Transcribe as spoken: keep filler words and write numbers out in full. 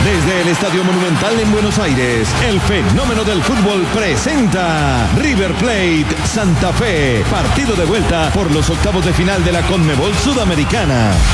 Desde el Estadio Monumental en Buenos Aires, el fenómeno del fútbol presenta River Plate Santa Fe. Partido de vuelta por los octavos de final de la Conmebol Sudamericana.